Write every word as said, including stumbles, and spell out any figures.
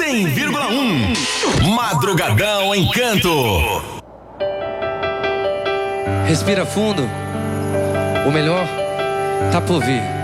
cem vírgula um. Madrugadão Encanto. Respira fundo. O melhor tá por vir.